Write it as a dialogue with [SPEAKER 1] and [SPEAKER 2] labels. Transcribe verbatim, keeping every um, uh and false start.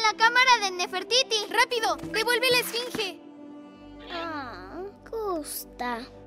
[SPEAKER 1] la cámara de Nefertiti!
[SPEAKER 2] ¡Rápido! ¡Devuelve la esfinge!
[SPEAKER 3] Ah, gusta.